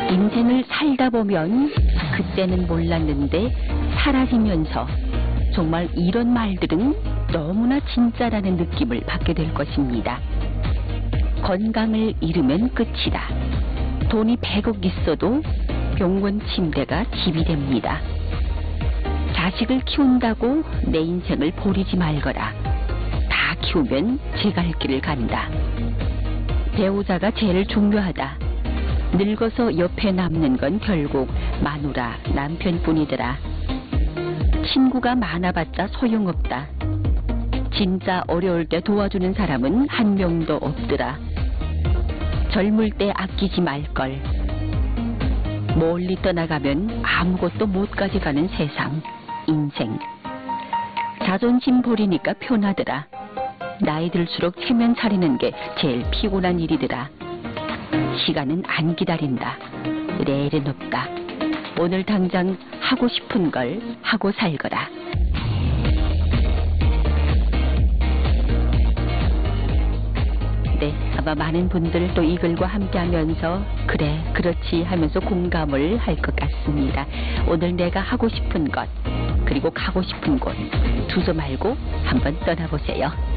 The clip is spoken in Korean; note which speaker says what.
Speaker 1: 인생을 살다 보면 그때는 몰랐는데 사라지면서 정말 이런 말들은 너무나 진짜라는 느낌을 받게 될 것입니다. 건강을 잃으면 끝이다. 돈이 100억 있어도 병원 침대가 집이 됩니다. 자식을 키운다고 내 인생을 버리지 말거라. 다 키우면 제 갈 길을 간다. 배우자가 제일 중요하다. 늙어서 옆에 남는 건 결국 마누라, 남편뿐이더라. 친구가 많아봤자 소용없다. 진짜 어려울 때 도와주는 사람은 한 명도 없더라. 젊을 때 아끼지 말걸. 멀리 떠나가면 아무것도 못 가져가는 세상, 인생. 자존심 버리니까 편하더라. 나이 들수록 체면 차리는 게 제일 피곤한 일이더라. 시간은 안 기다린다. 내일은 없다. 오늘 당장 하고 싶은 걸 하고 살거라. 네, 아마 많은 분들 또 이 글과 함께 하면서 그래, 그렇지 하면서 공감을 할 것 같습니다. 오늘 내가 하고 싶은 것, 그리고 가고 싶은 곳 두서 말고 한번 떠나보세요.